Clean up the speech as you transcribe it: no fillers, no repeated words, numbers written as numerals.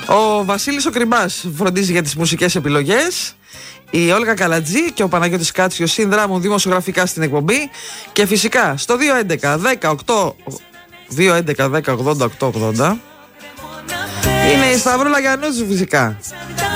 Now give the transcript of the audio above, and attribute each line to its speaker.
Speaker 1: Ο Βασίλης ο Κρυμπάς φροντίζει για τις μουσικές επιλογές. Η Όλγα Καλατζή και ο Παναγιώτης Κάτσιος συνδράμουν δημοσιογραφικά στην εκπομπή. Και φυσικά στο 211-10-80-880 είναι η Σταυρούλα Γιαννούτσου φυσικά.